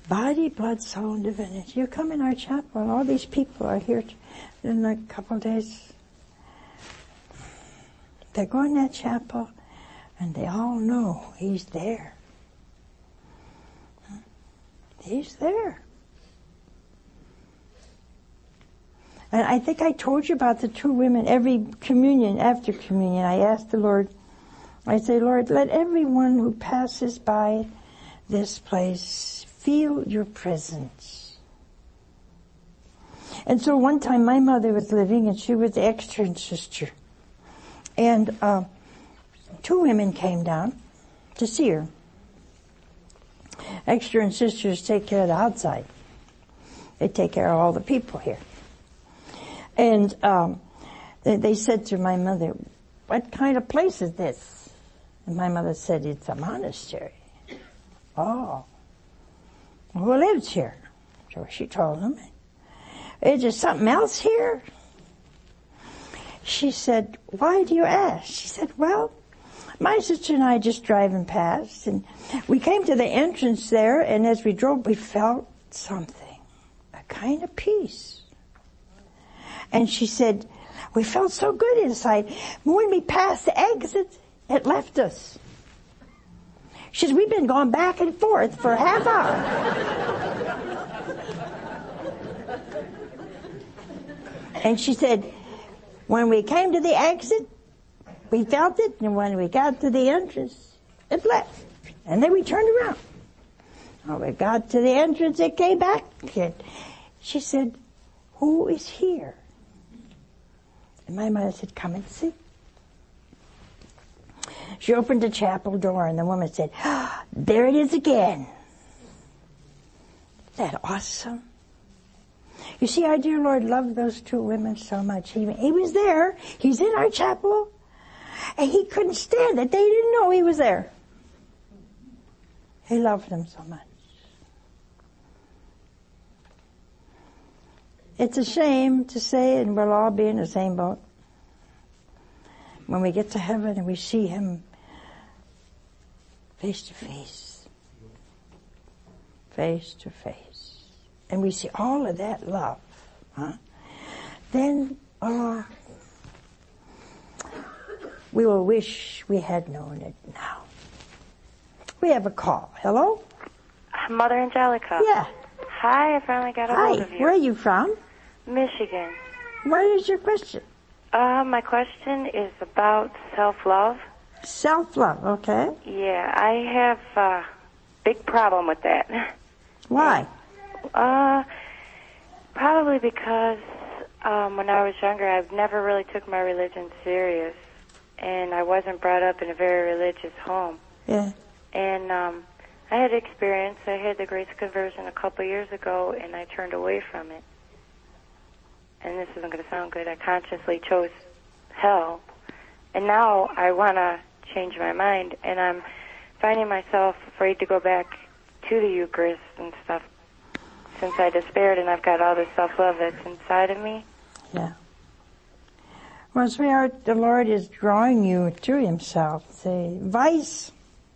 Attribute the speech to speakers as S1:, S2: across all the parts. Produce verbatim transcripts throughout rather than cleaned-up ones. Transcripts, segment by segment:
S1: Body, blood, soul, and divinity. You come in our chapel and all these people are here in a couple of days. They go in that chapel and they all know He's there. He's there. And I think I told you about the two women. Every communion, after communion, I asked the Lord, I say, Lord, let everyone who passes by this place feel your presence. And so one time my mother was living and she was the extern sister. And uh, two women came down to see her. Extern sisters take care of the outside. They take care of all the people here. And um, they, they said to my mother, what kind of place is this? And my mother said, it's a monastery. Oh. Who lives here? So she told them. Is there something else here? She said, why do you ask? She said, well, my sister and I just driving past, and we came to the entrance there, and as we drove, we felt something, a kind of peace. And she said, we felt so good inside. When we passed the exit, it left us. She says, we've been going back and forth for a half hour. And she said, when we came to the exit, we felt it, and when we got to the entrance, it left. And then we turned around. When we got to the entrance, it came back again. She said, who is here? And my mother said, come and see. She opened the chapel door and the woman said, oh, there it is again. Isn't that awesome? You see, our dear Lord loved those two women so much. He, he was there. He's in our chapel. And He couldn't stand it. They didn't know He was there. He loved them so much. It's a shame to say, and we'll all be in the same boat, when we get to heaven and we see Him face to face, face to face, and we see all of that love, huh? Then, uh, we will wish we had known it now. We have a call. Hello?
S2: Mother Angelica.
S1: Yeah.
S2: Hi, I finally got a
S1: Hi,
S2: hold of you.
S1: Where are you from?
S2: Michigan.
S1: What is your question?
S2: Uh, my question is about self-love.
S1: Self-love, okay.
S2: Yeah, I have a big problem with that.
S1: Why?
S2: Uh, probably because um, when I was younger, I never really took my religion serious, and I wasn't brought up in a very religious home.
S1: Yeah.
S2: And um, I had experience. I had the Grace Conversion a couple years ago, and I turned away from it. And this isn't going to sound good. I consciously chose hell, and now I want to change my mind, and I'm finding myself afraid to go back to the Eucharist and stuff since I despaired, and I've got all this self-love that's inside of me.
S1: Yeah. Well, sweetheart, the Lord is drawing you to Himself. Say, vice.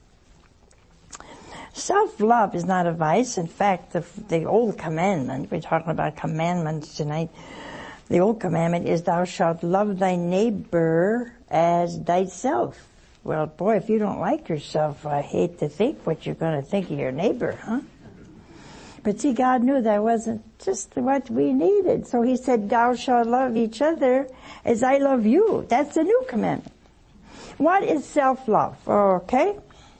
S1: Self-love is not a vice. In fact, the, the old commandment, we're talking about commandments tonight, the old commandment is thou shalt love thy neighbor as thyself. Well, boy, if you don't like yourself, I hate to think what you're going to think of your neighbor, huh? But see, God knew that wasn't just what we needed. So He said, thou shalt love each other as I love you. That's the new commandment. What is self-love? Okay.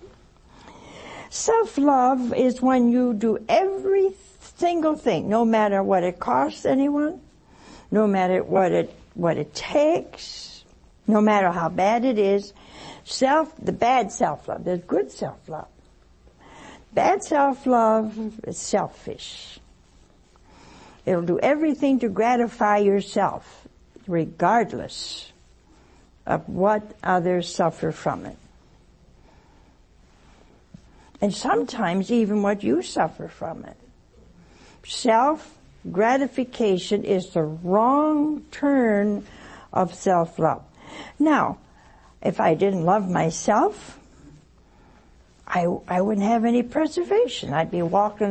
S1: Self-love is when you do every single thing, no matter what it costs anyone, no matter what it, what it takes, no matter how bad it is. Self, the bad self-love, there's good self-love. Bad self-love is selfish. It'll do everything to gratify yourself, regardless of what others suffer from it. And sometimes even what you suffer from it. Self-gratification is the wrong turn of self-love. Now, if I didn't love myself, I, I wouldn't have any preservation. I'd be walking